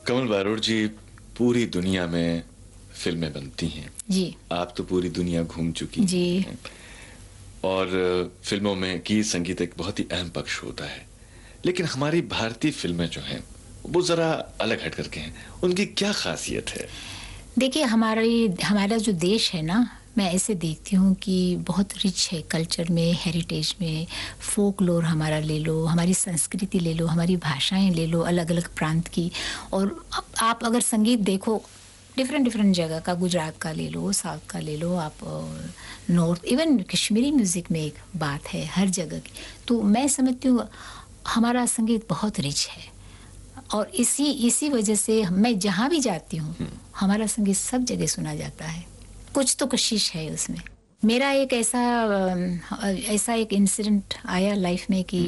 कमल बारोड़ जी, पूरी दुनिया में फिल्में बनती हैं जी। आप तो पूरी दुनिया घूम चुकी जी। हैं और फिल्मों में गीत संगीत एक बहुत ही अहम पक्ष होता है, लेकिन हमारी भारतीय फिल्में जो हैं वो जरा अलग हट करके हैं। उनकी क्या खासियत है? देखिए, हमारा जो देश है ना, मैं ऐसे देखती हूँ कि बहुत रिच है कल्चर में, हेरिटेज में। फोक लोर हमारा ले लो, हमारी संस्कृति ले लो, हमारी भाषाएं ले लो अलग अलग प्रांत की। और आप अगर संगीत देखो डिफरेंट डिफरेंट जगह का, गुजरात का ले लो, साउथ का ले लो आप, नॉर्थ, इवन कश्मीरी म्यूज़िक में एक बात है हर जगह की। तो मैं समझती हूँ हमारा संगीत बहुत रिच है और इसी वजह से मैं जहाँ भी जाती हूँ हमारा संगीत सब जगह सुना जाता है। कुछ तो कशिश है उसमें। मेरा एक ऐसा एक इंसिडेंट आया लाइफ में कि